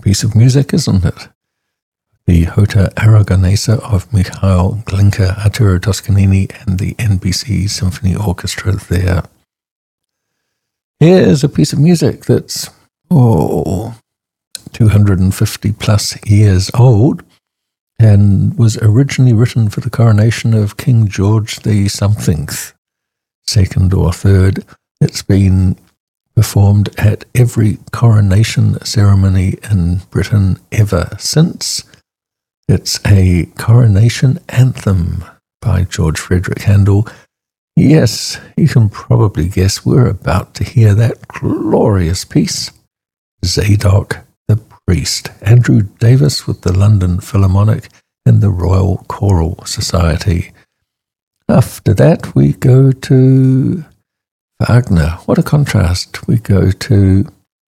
piece of music, isn't it? The Jota Aragonesa of Mikhail Glinka, Arturo Toscanini, and the NBC Symphony Orchestra there. Here's a piece of music that's, 250 plus years old, and was originally written for the coronation of King George the Somethingth, second or third. It's been performed at every coronation ceremony in Britain ever since. It's a coronation anthem by George Frederick Handel. Yes, you can probably guess we're about to hear that glorious piece, Zadok the Priest. Andrew Davis with the London Philharmonic and the Royal Choral Society. After that, we go to Wagner. What a contrast. We go to,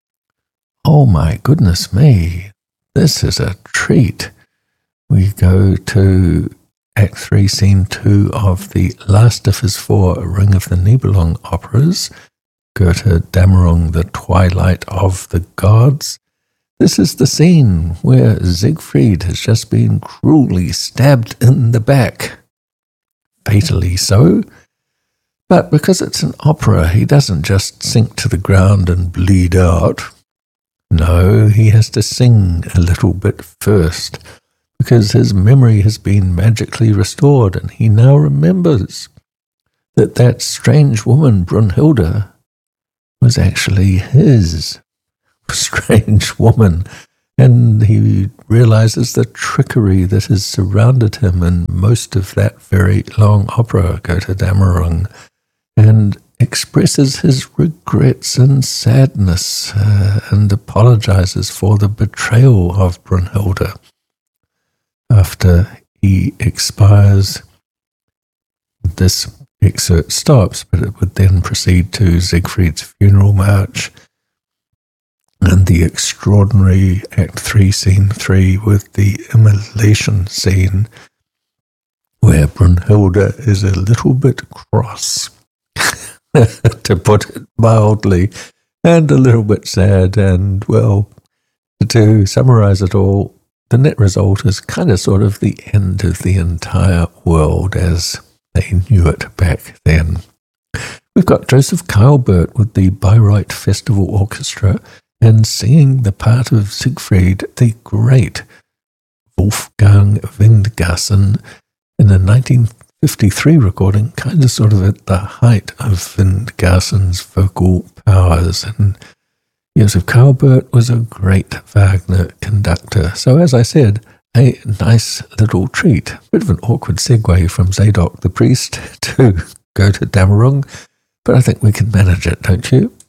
oh my goodness me, this is a treat. We go to Act 3, Scene 2 of the last of his 4 Ring of the Nibelung operas, Götterdämmerung, the Twilight of the Gods. This is the scene where Siegfried has just been cruelly stabbed in the back. Fatally so. But because it's an opera, he doesn't just sink to the ground and bleed out. No, he has to sing a little bit first, because his memory has been magically restored, and he now remembers that that strange woman, Brunhilde, was actually his strange woman, and he realizes the trickery that has surrounded him in most of that very long opera, Götterdämmerung, and expresses his regrets and sadness and apologizes for the betrayal of Brunhilde. After he expires, this excerpt stops, but it would then proceed to Siegfried's funeral march and the extraordinary Act 3, Scene 3 with the immolation scene where Brunhilde is a little bit cross, to put it mildly, and a little bit sad, and, well, to summarize it all, the net result is kind of sort of the end of the entire world as they knew it back then. We've got Joseph Keilbert with the Bayreuth Festival Orchestra and singing the part of Siegfried, the great Wolfgang Windgassen, in a 1953 recording, kind of sort of at the height of Windgassen's vocal powers. And Joseph Keilbert was a great Wagner conductor. So as I said, a nice little treat. Bit of an awkward segue from Zadok the Priest to Götterdämmerung, but I think we can manage it, don't you?